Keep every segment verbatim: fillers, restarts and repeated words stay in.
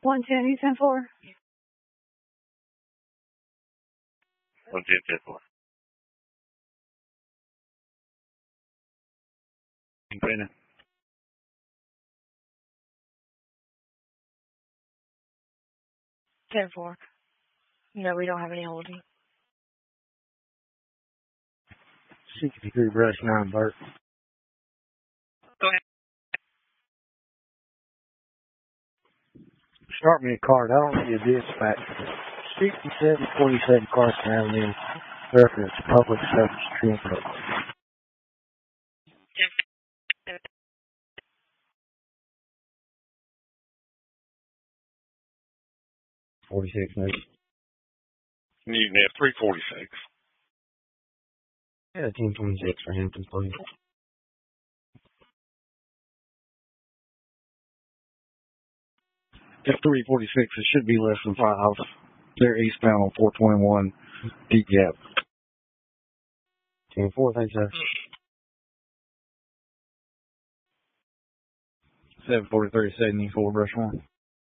one ten, you ten four. one ten, ten four. Brandon. ten four. No, we don't have any holding. sixty-three Brush nine, Bert. Go ahead. Start me a card. I don't need a dispatch. sixty-seven twenty-seven Carson Avenue. Reference Public Service Trimco. forty-six, maybe. You can have three forty-six. Yeah, team twenty-six for Hampton, please. F three forty-six, it should be less than five. They're eastbound on four twenty-one, deep gap. ten four, thanks, sir. seven forty-three, seventy-four, Brush one.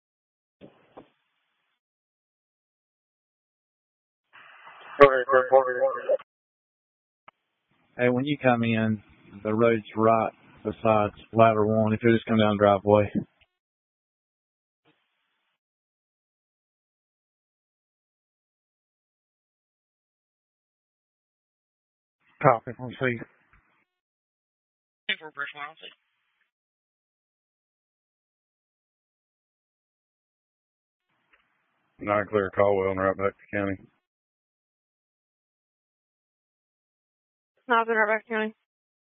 Hey, when you come in, the road's right besides ladder one. If you just come down the driveway. Copy. Let's see. For Brush one, I'll see. Not clear Caldwell and right back to county. Not been right back, County.